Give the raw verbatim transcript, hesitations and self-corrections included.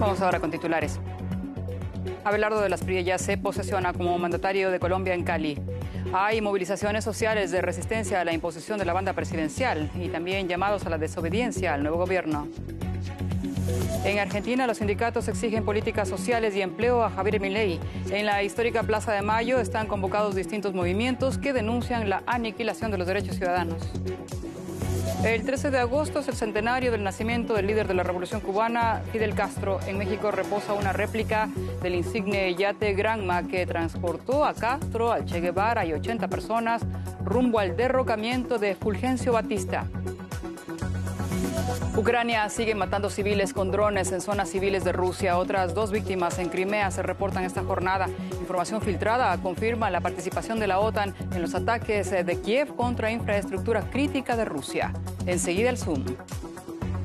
Vamos ahora con titulares. Abelardo de las Espriella ya se posesiona como mandatario de Colombia en Cali. Hay movilizaciones sociales de resistencia a la imposición de la banda presidencial y también llamados a la desobediencia al nuevo gobierno. En Argentina, los sindicatos exigen políticas sociales y empleo a Javier Milei. En la histórica Plaza de Mayo están convocados distintos movimientos que denuncian la aniquilación de los derechos ciudadanos. El trece de agosto es el centenario del nacimiento del líder de la Revolución Cubana, Fidel Castro. En México reposa una réplica del insigne yate Granma que transportó a Castro, al Che Guevara y ochenta personas rumbo al derrocamiento de Fulgencio Batista. Ucrania sigue matando civiles con drones en zonas civiles de Rusia. Otras dos víctimas en Crimea se reportan esta jornada. Información filtrada confirma la participación de la OTAN en los ataques de Kiev contra infraestructura crítica de Rusia. Enseguida el Zoom.